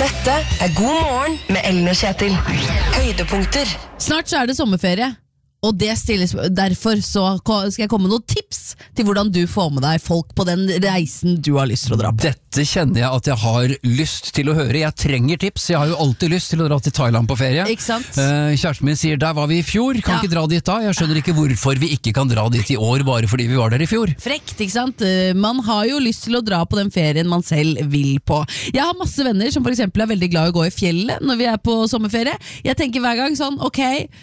Dette God morgen med Ellen og Kjetil. Høydepunkter. Snart så det sommerferie, og det stilles, derfor så skal jeg komme med noen tips til hvordan du får med deg folk på den reisen du har lyst til å dra på. Dette kjenner jeg at jeg har lyst til å høre. Jeg trenger tips. Jeg har jo alltid lyst til å dra til Thailand på ferie. Ikke sant? Kjæresten min sier, der var vi i fjor, kan ikke dra dit da. Jeg skjønner ikke hvorfor vi ikke kan dra dit i år, bare fordi vi var der i fjor. Frekt, ikke sant? Man har jo lyst til å dra på den ferien man selv vil på. Jeg har masse venner som for eksempel veldig glad i å gå i fjellet når vi på sommerferie. Jeg tenker hver gang sånn, ok,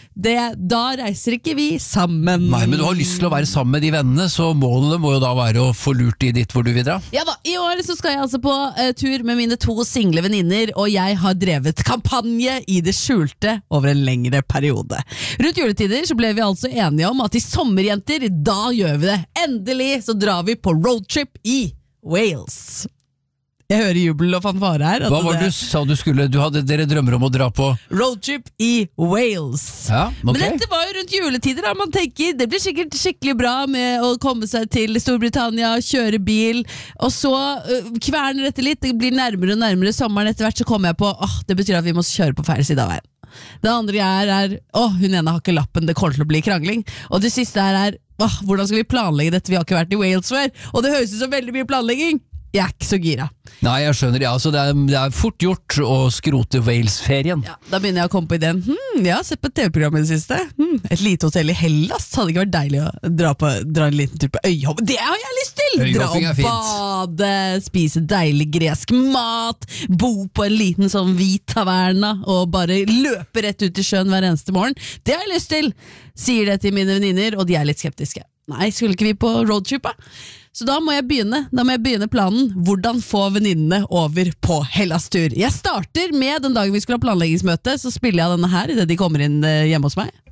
da reiser ikke vi sammen. Nei, men du har lyst til å være sammen med de vennene, så målet må jo da være å få lurt de dit hvor du vil dra. Ja da, i år så skal jeg altså på tur med mine 2 single venninner, og jeg har drevet kampanje i det skjulte over en lengre periode. Rundt juletider så ble vi altså enige om at i sommerjenter, da gjør vi det. Endelig så drar vi på roadtrip i Wales. Jeg hører jubel og fanfare her. Hva var det du sa du skulle? Dere drømmer om å dra på roadtrip i Wales. Ja, ok. Men dette var jo rundt juletider da. Man tenker, det blir sikkert skikkelig bra med å komme seg til Storbritannia, kjøre bil, og så kverner dette litt. Det blir nærmere og nærmere sommeren. Etter hvert så kommer jeg på, det betyr at vi må kjøre på feil side av veien. Det andre er hun ene har ikke lappen, det kommer til å bli krangling. Og det siste er hvordan skal vi planlegge dette? Vi har ikke vært i Wales før, og det høres ut som veldig mye planlegging. Jeg ikke så gira. Nei, jeg skjønner, altså det er fort gjort å skrote Wales-ferien. Ja, da begynner jeg å komme på ideen. Jeg har sett på et TV-program i det siste. Et lite hotell i Hellas. Hadde ikke vært deilig å dra en liten tur på øyhopping. Det har jeg lyst til! Dra og bade, spise deilig gresk mat, bo på en liten sånn hvit taverna og bare løpe rett ut i sjøen hver eneste morgen. Det har jeg lyst til! Sier det til mine venninner, og de er litt skeptiske. Nei, skulle ikke vi på roadtrip da? Så da må jeg begynne planen. Hvordan få venninnene over på Hellas-tur. Jeg starter med den dagen vi skulle ha planleggingsmøte. Så spiller jeg denne her i det de kommer inn hjemme hos meg.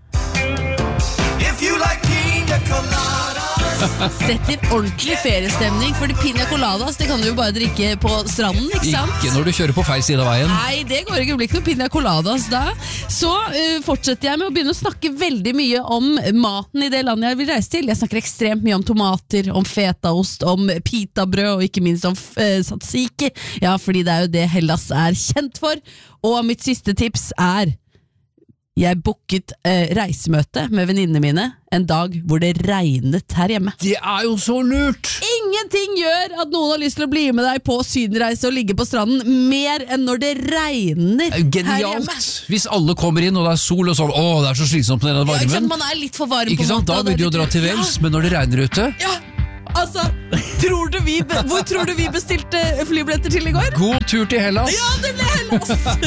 If you like pina colada. Setter ordentlig feriestemning. Fordi pina coladas, det kan du jo bare drikke på stranden, ikke sant? Ikke når du kjører på feil side av veien. Nei, det går ikke, det blir ikke noe pina coladas da. Så fortsetter jeg med å begynne å snakke veldig mye om maten i det landet jeg vil reise til. Jeg snakker ekstremt mye om tomater, om fetaost, om pitabrød og ikke minst om tzatziki. Ja, fordi det er jo det Hellas er kjent for. Og mitt siste tips er jeg booket reisemøte med venninnene mine en dag hvor det regnet her hjemme. Det er jo så lurt! Ingenting gjør at noen har lyst til å bli med deg på sydenreise og ligge på stranden mer enn når det regner her hjemme. Hvis alle kommer inn og det er sol og sånn, det er så slitsomt med den varmen. Ja, ikke sant, man er litt for varm ikke på sant, natta. Da vil du jo dra til Wales, men når det regner ute... Ja, altså, hvor tror du vi bestilte flybilletter til i går? God tur til Hellas! Ja, det ble Hellas!